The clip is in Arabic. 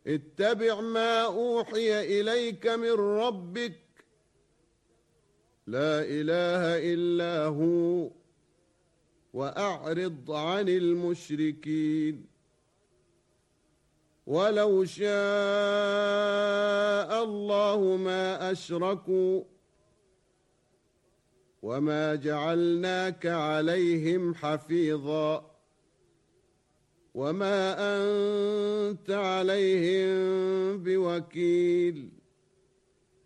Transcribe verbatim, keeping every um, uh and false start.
اتبع ما أوحي إليك من ربك لا إله إلا هو وأعرض عن المشركين ولو شاء الله ما أشركوا وما جعلناك عليهم حفيظا وما أنت عليهم بوكيل